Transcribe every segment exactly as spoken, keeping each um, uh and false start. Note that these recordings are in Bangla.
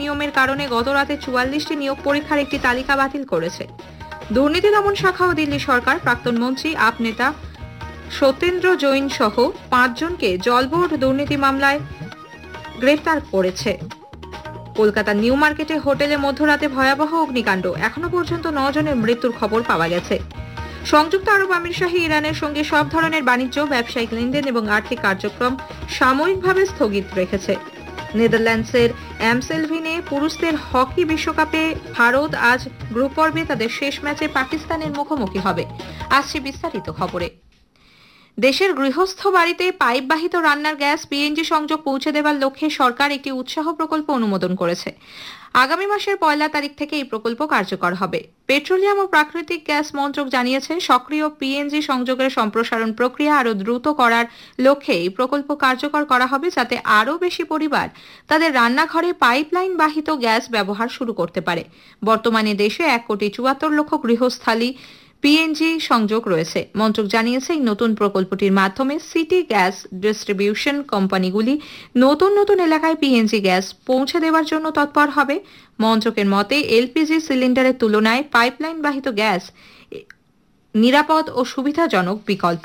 বেনিয়মের কারণে গতরাতে চুয়াল্লিশটি নিয়োগ পরীক্ষার একটি তালিকা বাতিল করেছে। দুর্নীতি দমন শাখা ও দিল্লি সরকার প্রাক্তন মন্ত্রী আপ নেতা সত্যেন্দ্র জৈন সহ পাঁচজনকে জলবোর্ড দুর্নীতি মামলায় গ্রেফতার করেছে। কলকাতার নিউ মার্কেটে হোটেলে মধ্যরাতে ভয়াবহ অগ্নিকাণ্ড, এখনো পর্যন্ত নয় জনের মৃত্যুর খবর পাওয়া গেছে। সংযুক্ত আরব আমিরশাহী ইরানের সঙ্গে সব ধরনের বাণিজ্য, ব্যবসায়িক লেনদেন এবং আর্থিক কার্যক্রম সাময়িকভাবে স্থগিত রেখেছে। নেদারল্যান্ডসের অ্যামসেলভিনে পুরুষদের হকি বিশ্বকাপে ভারত আজ গ্রুপ পর্বে তাদের শেষ ম্যাচে পাকিস্তানের মুখোমুখি হবে। আসছে বিস্তারিত খবরে। দেশের গৃহস্থ বাড়িতে পাইপবাহিত রান্নার গ্যাস পিএনজি সংযোগ পৌঁছে দেওয়ার লক্ষ্যে সরকার একটি উৎসাহ প্রকল্প অনুমোদন করেছে। আগামী মাসের পয়লা তারিখ থেকে এই প্রকল্প কার্যকর হবে। পেট্রোলিয়াম ও প্রাকৃতিক গ্যাস মন্ত্রক জানিয়েছে, সক্রিয় পিএনজি সংযোগের সম্প্রসারণ প্রক্রিয়া আরও দ্রুত করার লক্ষ্যে এই প্রকল্প কার্যকর করা হবে, যাতে আরও বেশি পরিবার তাদের রান্নাঘরে পাইপলাইন বাহিত গ্যাস ব্যবহার শুরু করতে পারে। বর্তমানে দেশে এক কোটি চুয়াত্তর লক্ষ গৃহস্থালী পিএনজি সংযোগ রয়েছে। মন্ত্রক জানিয়েছে, এই নতুন প্রকল্পটির মাধ্যমে সিটি গ্যাস ডিস্ট্রিবিউশন কোম্পানিগুলি নতুন নতুন এলাকায় পিএনজি গ্যাস পৌঁছে দেওয়ার জন্য তৎপর হবে। মন্ত্রকের মতে এলপিজি সিলিন্ডারের তুলনায় পাইপলাইন বাহিত গ্যাস নিরাপদ ও সুবিধাজনক বিকল্প।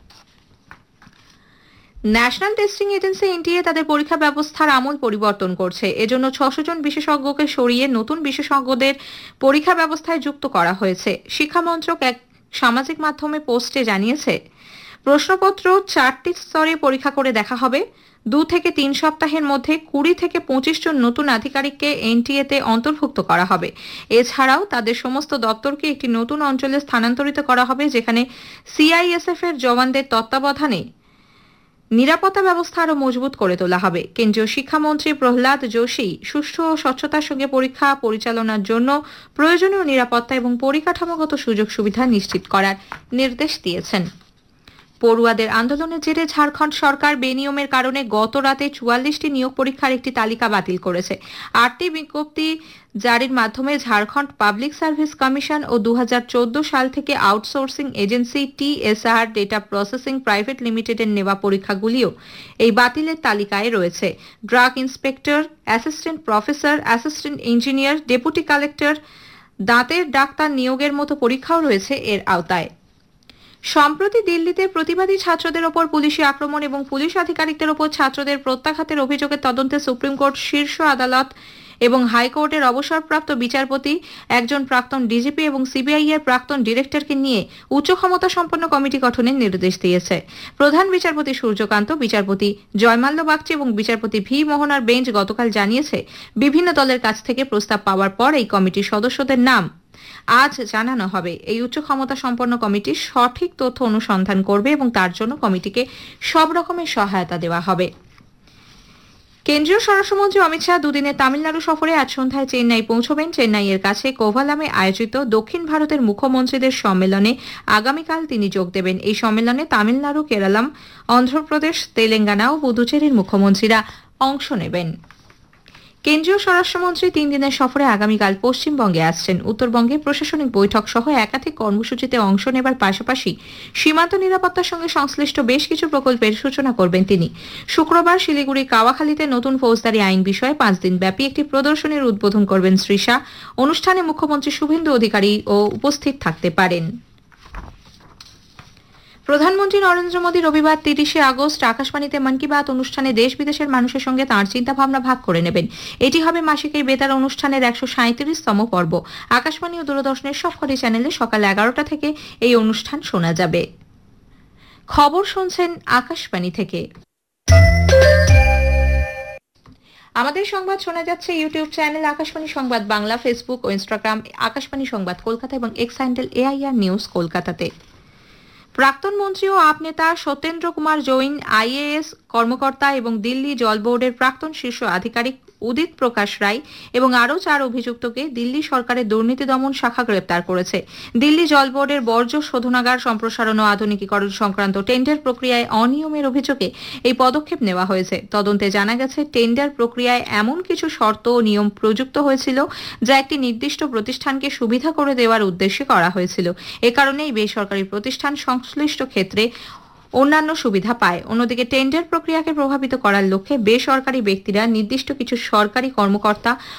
ন্যাশনাল টেস্টিং এজেন্সি এনটিএ তাদের পরীক্ষা ব্যবস্থার আমূল পরিবর্তন করছে। এজন্য ছশো জন বিশেষজ্ঞকে সরিয়ে নতুন বিশেষজ্ঞদের পরীক্ষা ব্যবস্থায় যুক্ত করা হয়েছে। শিক্ষা মন্ত্রক এক সামাজিক মাধ্যমে পোস্টে জানিয়েছে, প্রশ্নপত্র চারটি স্তরে পরীক্ষা করে দেখা হবে। দু থেকে তিন সপ্তাহের মধ্যে কুড়ি থেকে পঁচিশ জন নতুন আধিকারিককে এনটিএতে অন্তর্ভুক্ত করা হবে। এছাড়াও তাদের সমস্ত দপ্তরকে একটি নতুন অঞ্চলে স্থানান্তরিত করা হবে, যেখানে সিআইএসএফ এর জওয়ানদের তত্ত্বাবধানে নিরাপত্তা ব্যবস্থা আরও মজবুত করে তোলা হবে। কেন্দ্রীয় শিক্ষামন্ত্রী প্রহ্লাদ যোশী সুষ্ঠু ও স্বচ্ছতার সঙ্গে পরীক্ষা পরিচালনার জন্য প্রয়োজনীয় নিরাপত্তা এবং পরিকাঠামোগত সুযোগ সুবিধা নিশ্চিত করার নির্দেশ দিয়েছেন। পড়ুয়াদের আন্দোলনের জেরে ঝাড়খণ্ড সরকার বেনিয়মের কারণে গত রাতে চুয়াল্লিশটি নিয়োগ পরীক্ষার একটি তালিকা বাতিল করেছে। আটটি বিজ্ঞপ্তি জারির মাধ্যমে ঝাড়খণ্ড পাবলিক সার্ভিস কমিশন ও দু হাজার চোদ্দ সাল থেকে outsourcing agency TSR data processing private লিমিটেডের নেওয়া পরীক্ষাগুলিও এই বাতিলের তালিকায় রয়েছে। Drug inspector, assistant professor, assistant engineer, deputy collector, দাঁতের ডাক্তার নিয়োগের মতো পরীক্ষাও রয়েছে এর আওতায়। সম্প্রতি দিল্লিতে প্রতিবাদী ছাত্রদের ওপর পুলিশি আক্রমণ এবং পুলিশ আধিকারিকদের ওপর ছাত্রদের প্রত্যাঘাতের অভিযোগের তদন্তে সুপ্রিম কোর্ট, শীর্ষ আদালত এবং হাইকোর্টের অবসরপ্রাপ্ত বিচারপতি, একজন প্রাক্তন ডিজিপি এবং সিবিআই এর প্রাক্তন ডিরেক্টরকে নিয়ে উচ্চ ক্ষমতা সম্পন্ন কমিটি গঠনের নির্দেশ দিয়েছে। প্রধান বিচারপতি সূর্যকান্ত, বিচারপতি জয়মাল্য বাগচি এবং বিচারপতি ভি মোহনার বেঞ্চ গতকাল জানিয়েছে, বিভিন্ন দলের কাছ থেকে প্রস্তাব পাওয়ার পর এই কমিটির সদস্যদের নাম আজ জানানো হবে। এই উচ্চ ক্ষমতা সম্পন্ন কমিটি সঠিক তথ্য অনুসন্ধান করবে এবং তার জন্য কমিটিকে সব রকমের সহায়তা দেওয়া হবে। কেন্দ্রীয় স্বরাষ্ট্রমন্ত্রী অমিত শাহ দুদিনের তামিলনাড়ু সফরে আজ সন্ধ্যায় চেন্নাই পৌঁছবেন। চেন্নাইয়ের কাছে কোভালামে আয়োজিত দক্ষিণ ভারতের মুখ্যমন্ত্রীদের সম্মেলনে আগামীকাল তিনি যোগ দেবেন। এই সম্মেলনে তামিলনাড়ু, কেরালাম, অন্ধ্রপ্রদেশ, তেলেঙ্গানা ও পুদুচেরির মুখ্যমন্ত্রীরা অংশ নেবেন। কেন্দ্রীয় স্বরাষ্ট্রমন্ত্রী তিন দিনের সফরে আগামীকাল পশ্চিমবঙ্গে আসছেন। উত্তরবঙ্গে প্রশাসনিক বৈঠক সহ একাধিক কর্মসূচিতে অংশ নেবার পাশাপাশি সীমান্ত নিরাপত্তার সঙ্গে সংশ্লিষ্ট বেশ কিছু প্রকল্পের সূচনা করবেন তিনি। শুক্রবার শিলিগুড়ি কাওয়াখালীতে নতুন ফৌজদারি আইন বিষয়ে পাঁচ দিন ব্যাপী একটি প্রদর্শনীর উদ্বোধন করবেন শ্রী শাহ। অনুষ্ঠানে মুখ্যমন্ত্রী শুভেন্দু অধিকারী ও উপস্থিত থাকতে পারেন। প্রধানমন্ত্রী নরেন্দ্র মোদী রবিবার তিরিশে আগস্ট আকাশবাণীতে মন কি বাত অনুষ্ঠানে দেশ বিদেশের মানুষের সঙ্গে তাঁর চিন্তা ভাবনা ভাগ করে নেবেন। এটি হবে মাসিক এই বেতার অনুষ্ঠানের একশো সাঁইত্রিশতম পর্ব। আকাশবাণী ও দূরদর্শনের সবকটি চ্যানেলে সকাল এগারোটা থেকে এই অনুষ্ঠান শোনা যাবে। খবর শুনছেন আকাশবাণী থেকে। আমাদের সংবাদ শোনা যাচ্ছে ইউটিউব চ্যানেল আকাশবাণী সংবাদ বাংলা, ফেসবুক ও ইনস্টাগ্রাম আকাশবাণী সংবাদ কলকাতা এবং এক্স হ্যান্ডেল এআইআর নিউজ কলকাতাতে। প্রাক্তন মন্ত্রী ও আপ নেতা সত্যেন্দ্র কুমার জৈন, আইএএস কর্মকর্তা এবং দিল্লি জল বোর্ডের প্রাক্তন শীর্ষ আধিকারিক উদিত প্রকাশ রায় এবং আরও চার অভিযুক্তকে দিল্লি সরকারের দুর্নীতি দমন শাখা গ্রেপ্তার করেছে। দিল্লি জল বোর্ডের বর্জ্য শোধনাগার সম্প্রসারণ ও আধুনিকীকরণ সংক্রান্ত টেন্ডার প্রক্রিয়ায় অনিয়মের অভিযোগে এই পদক্ষেপ নেওয়া হয়েছে। তদন্তে জানা গেছে, টেন্ডার প্রক্রিয়ায় এমন কিছু শর্ত ও নিয়ম প্রযুক্ত হয়েছিল যা একটি নির্দিষ্ট প্রতিষ্ঠানকে সুবিধা করে দেওয়ার উদ্দেশ্যে করা হয়েছিল। এ কারণে এই বেসরকারি প্রতিষ্ঠান সংশ্লিষ্ট ক্ষেত্রে অন্যান্য সুবিধা পায়। অন্যদিকে টেন্ডার প্রক্রিয়াকে প্রভাবিত করার লক্ষ্যে বেসরকারি ব্যক্তিরা নির্দিষ্ট কিছু সরকারি কর্মকর্তা